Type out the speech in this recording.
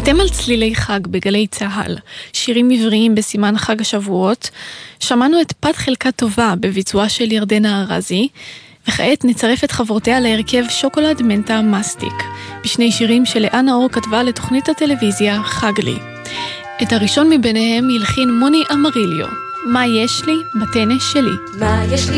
אתם על צלילי חג בגלי צהל, שירים עבריים בסימן חג השבועות. שמענו את פת חלקה טובה בביצועה של ירדנה ארזי, וכעת נצרף את חברותיה להרכב שוקולד מנטה מסטיק, בשני שירים שלאנה אור כתבה לתוכנית הטלוויזיה חג לי. את הראשון מביניהם ילחין מוני אמריליו, מה יש לי בטנש שלי. מה יש לי